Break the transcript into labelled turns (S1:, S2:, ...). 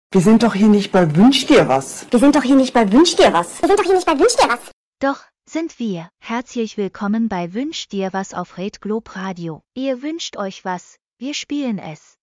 S1: Wir sind doch hier nicht bei Wünsch dir was.
S2: Wir sind doch hier nicht bei Wünsch dir was. Wir sind doch hier nicht bei Wünsch dir was.
S3: Doch, sind wir. Herzlich willkommen bei Wünsch dir was auf Red Globe Radio. Ihr wünscht euch was, wir spielen es.